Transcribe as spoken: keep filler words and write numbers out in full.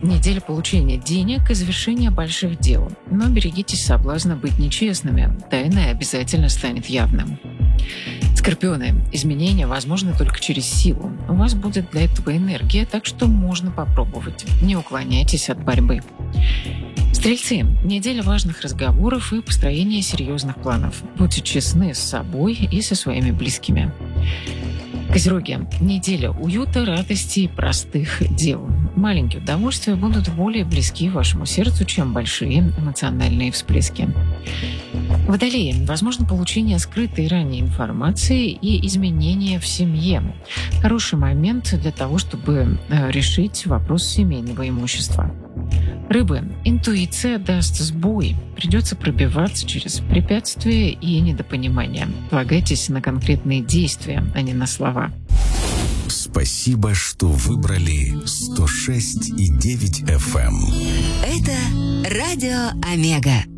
Неделя получения денег и завершения больших дел. Но берегитесь соблазна быть нечестными. Тайное обязательно станет явным. Скорпионы. Изменения возможны только через силу. У вас будет для этого энергия, так что можно попробовать. Не уклоняйтесь от борьбы. Стрельцы. Неделя важных разговоров и построения серьезных планов. Будьте честны с собой и со своими близкими. Козероги. Неделя уюта, радости и простых дел. Маленькие удовольствия будут более близки вашему сердцу, чем большие эмоциональные всплески. Водолеи. Возможно получение скрытой ранее информации и изменения в семье. Хороший момент для того, чтобы решить вопрос семейного имущества. Рыбы. Интуиция даст сбой. Придется пробиваться через препятствия и недопонимания. Полагайтесь на конкретные действия, а не на слова. Спасибо, что выбрали сто шесть и девять эф эм. Это Радио Омега.